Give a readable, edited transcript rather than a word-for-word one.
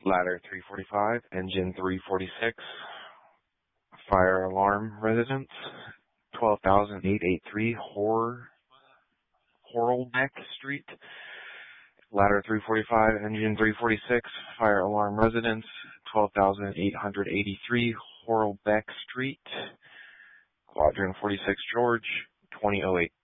Ladder 345, Engine 346, Fire Alarm Residence, 12,883 Horlbeck Street. Ladder 345, Engine 346, Fire Alarm Residence, 12,883 Horlbeck Street. Quadrant 46 George, 2008.